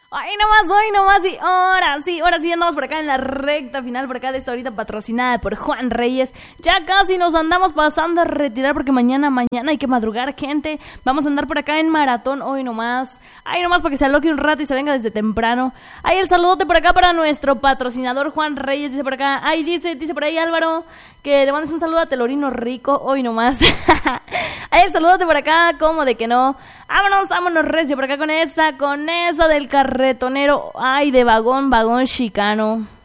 Hoy nomás, y ahora sí andamos por acá en la recta final, por acá de esta horita patrocinada por Juan Reyes. Ya casi nos andamos pasando a retirar porque mañana hay que madrugar, gente. Vamos a andar por acá en maratón hoy nomás para que se aloque un rato y se venga desde temprano. Ahí el saludote por acá para nuestro patrocinador Juan Reyes, dice por acá. Ahí dice por ahí Álvaro que le mandes un saludo a Telorino Rico, hoy nomás. Ahí el saludote por acá, como de que no. Vámonos recio por acá con esa del carretonero, ay, de vagón chicano.